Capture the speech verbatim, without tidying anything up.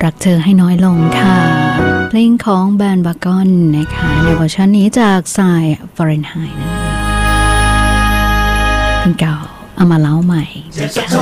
รักเธอให้น้อยลงค่ะเพลงของแบนด์บากอนนะคะในเวอร์ชันนี้จากสายฟอเรนไฮน์นั่นเองเพลงเก่าเอามาเล่าใหม่นะคะ